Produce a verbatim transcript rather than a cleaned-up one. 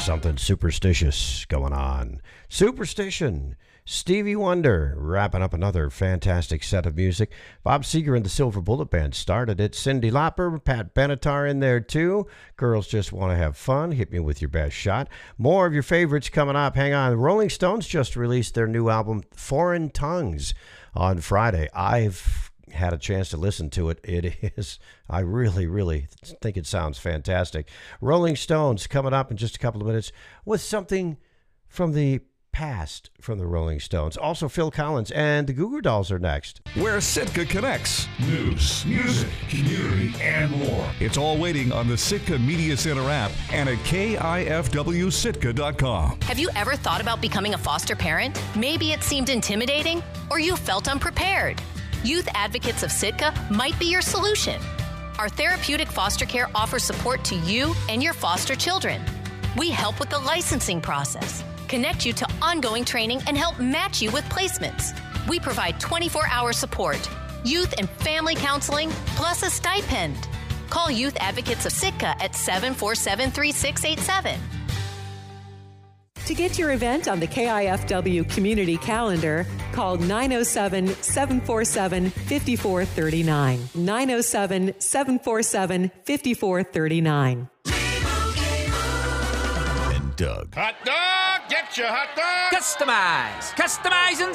Something superstitious going on. Superstition. Stevie Wonder wrapping up another fantastic set of music. Bob Seger and the Silver Bullet Band started it. Cyndi Lauper, Pat Benatar in there too. Girls Just Want to Have Fun. Hit me with your best shot. More of your favorites coming up. Hang on. Rolling Stones just released their new album, Foreign Tongues, on Friday. I've had a chance to listen to it. It is, I really, really think it sounds fantastic. Rolling Stones coming up in just a couple of minutes with something from the past from the Rolling Stones. Also, Phil Collins and the Goo Goo Dolls are next. Where Sitka connects. News, music, community, and more. It's all waiting on the Sitka Media Center app and at K I F W Sitka dot com. Have you ever thought about becoming a foster parent? Maybe it seemed intimidating or you felt unprepared. Youth Advocates of Sitka might be your solution. Our therapeutic foster care offers support to you and your foster children. We help with the licensing process, connect you to ongoing training, and help match you with placements. We provide twenty-four hour support, youth and family counseling, plus a stipend. Call Youth Advocates of Sitka at seven four seven, three six eight seven. To get your event on the K I F W community calendar, call nine oh seven, seven four seven, five four three nine. nine oh seven, seven four seven, five four three nine. And Doug. Hot dog! Get your hot dog! Customize. Customizing